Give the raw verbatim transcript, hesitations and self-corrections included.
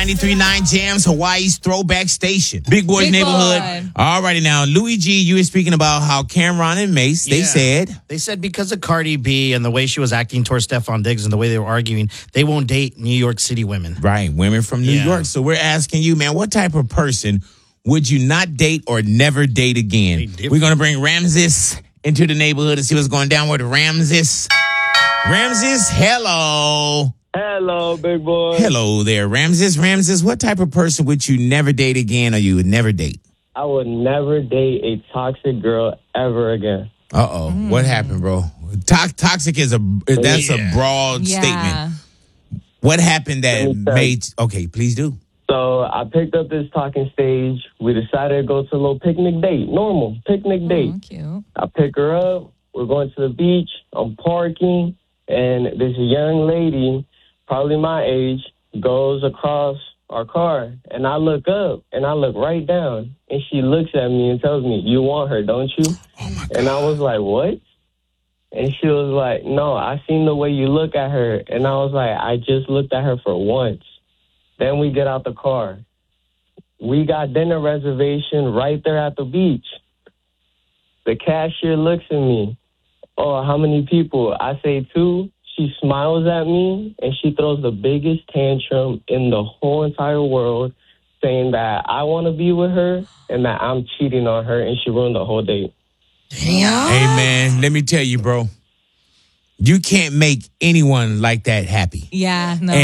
ninety-three point nine Jams, Hawaii's throwback station. Big Boys Big Neighborhood. Boy. All righty now. Louis G, you were speaking about how Cameron and Mace, they Yeah. said. They said because of Cardi B and the way she was acting towards Stephon Diggs and the way they were arguing, they won't date New York City women. Right, women from New Yeah. York. So we're asking you, man, what type of person would you not date or never date again? different. We're going to bring Ramses into the neighborhood and see what's going down with Ramses. Ramses, hello. Hello, big boy. Hello there, Ramses. Ramses, what type of person would you never date again or you would never date? I would never date a toxic girl ever again. Uh-oh. What happened, bro? To- toxic is a, that's Yeah. a broad Yeah. statement. What happened that Let me tell made, okay, please do. So I picked up this talking stage. We decided to go to a little picnic date. Normal picnic date. Oh, cute. I pick her up. We're going to the beach. I'm parking. And this young lady, probably my age, goes across our car. And I look up and I look right down. And she looks at me and tells me, "You want her, don't you?" Oh, my God. And I was like, "What?" And she was like, "No, I seen the way you look at her." And I was like, "I just looked at her for once." Then we get out the car. We got dinner reservation right there at the beach. The cashier looks at me. "Oh, how many people?" I say two. She smiles at me, and she throws the biggest tantrum in the whole entire world, saying that I want to be with her and that I'm cheating on her, and she ruined the whole date. Hey, man, let me tell you, bro. You can't make anyone like that happy. Yeah, no.